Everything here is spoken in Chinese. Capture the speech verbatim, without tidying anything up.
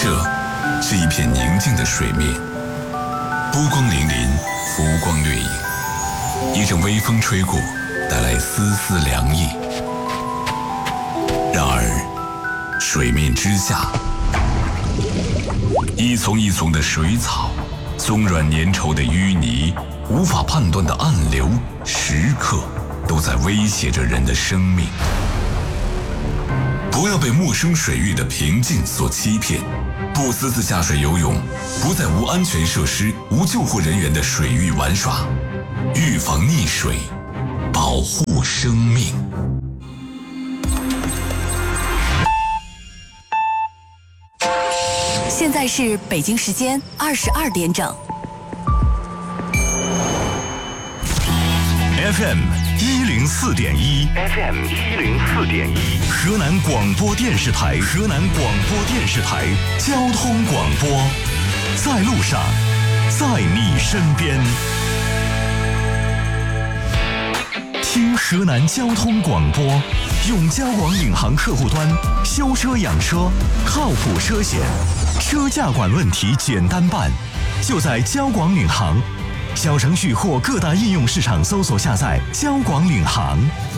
这是一片宁静的水面，波光粼粼，浮光掠影。一阵微风吹过，带来丝丝凉意。然而，水面之下，一丛一丛的水草，松软粘稠的淤泥，无法判断的暗流，时刻都在威胁着人的生命。不要被陌生水域的平静所欺骗，不私自下水游泳，不在无安全设施、无救护人员的水域玩耍，预防溺水，保护生命。 现在是北京时间二十二点整。 F M 一零四点一 ，F M 一零四点一，河南广播电视台，河南广播电视台交通广播，在路上，在你身边。听河南交通广播，用交广领航客户端修车养车，靠谱车险，车价管问题简单办，就在交广领航。小程序或各大应用市场搜索下载交广领航。